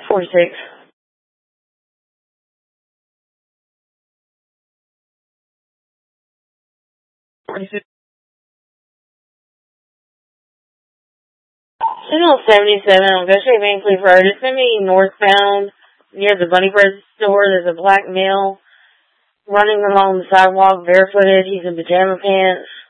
46. Signal 77 on Gulf Street, Main Police Road. It's going to be northbound near the Bunny Bread store. There's a black male running along the sidewalk barefooted. He's in pajama pants.